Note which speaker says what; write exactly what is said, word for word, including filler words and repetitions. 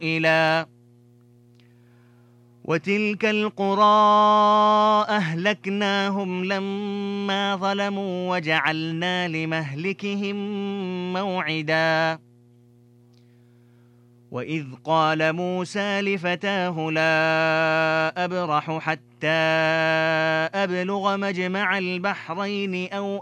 Speaker 1: مُؤْمِلًا وتلك القرى أهلكناهم لما ظلموا وجعلنا لمهلكهم موعدا وإذ قال موسى لفتاه لا أبرح حتى أبلغ مجمع البحرين أو